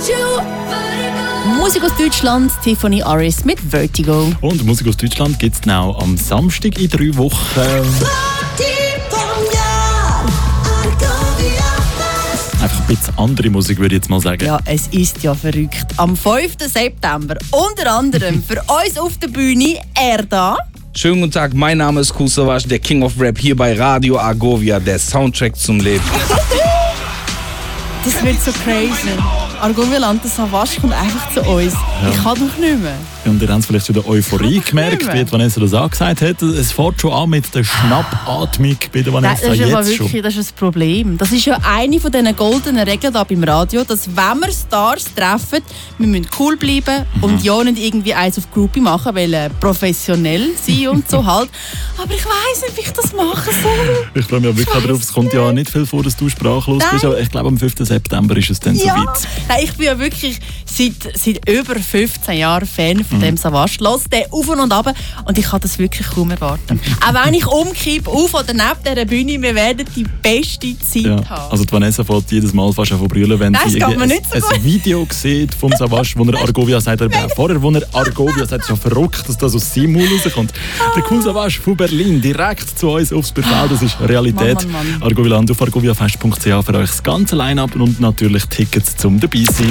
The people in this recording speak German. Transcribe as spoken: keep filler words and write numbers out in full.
Musik aus Deutschland, Tiffany Aris mit Vertigo. Und Musik aus Deutschland gibt es now am Samstag in drei Wochen. Einfach ein bisschen andere Musik, würde ich jetzt mal sagen. Ja, es ist ja verrückt. Am fünften September unter anderem für uns auf der Bühne er da. Schönen guten Tag, mein Name ist Kool Savas, der King of Rap hier bei Radio Argovia, der Soundtrack zum Leben. Das wird so crazy. Argovia Land, der Savas kommt einfach zu uns. Ja. Ich kann doch nicht mehr. Und ihr habt es vielleicht schon der Euphorie gemerkt, wie Vanessa das angesagt hat. Es fährt schon an mit der Schnappatmung bei der Vanessa. Nein, das ist jetzt wirklich, schon. Das ist ein Problem. Das ist ja eine von diesen goldenen Regeln da beim Radio, dass wenn wir Stars treffen, wir müssen cool bleiben mhm. und ja nicht irgendwie eins auf Groupie machen, weil äh, professionell sein und so halt. Aber ich weiss nicht, wie ich das machen soll. Ich freue mich wirklich drauf. Es kommt ja nicht viel vor, dass du sprachlos Nein. bist, aber ich glaube, am fünften September ist es dann ja. soweit. Nein, ich bin ja wirklich seit, seit über fünfzehn Jahren Fan von mhm. dem Savas. Los, der auf und ab und ich kann das wirklich kaum erwarten. Auch wenn ich umkippe, auf oder neben dieser Bühne, wir werden die beste Zeit ja. haben. Also die Vanessa fällt jedes Mal fast an brüllen, wenn Nein, sie ein, so ein Video sieht vom Savas, wo er Argovia sagt, aber auch vorher, wo er Argovia sagt, ist ja verrückt, dass das aus seinem Mund rauskommt. Der Kool Savas von Berlin, direkt zu uns aufs Befehl, das ist Realität. Mann, Mann, Mann. Argoviland auf argoviafest punkt c h für euch das ganze Line-Up und natürlich Tickets zum dabei sein.